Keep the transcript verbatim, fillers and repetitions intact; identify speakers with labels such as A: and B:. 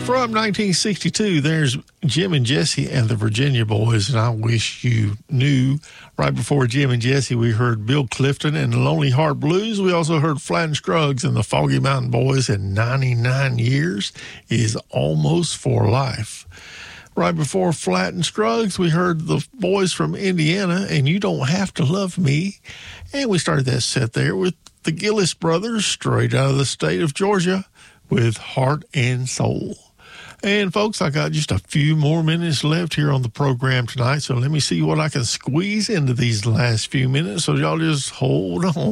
A: From nineteen sixty-two, there's Jim and Jesse and the Virginia Boys, and I wish you knew. Right before Jim and Jesse, we heard Bill Clifton and the Lonely Heart Blues. We also heard Flatt and Scruggs and the Foggy Mountain Boys, and ninety-nine years is almost for life. Right before Flatt and Scruggs, we heard the boys from Indiana, and You Don't Have to Love Me. And we started that set there with the Gillis Brothers, straight out of the state of Georgia, with Heart and Soul. And, folks, I got just a few more minutes left here on the program tonight, so let me see what I can squeeze into these last few minutes, so y'all just hold on.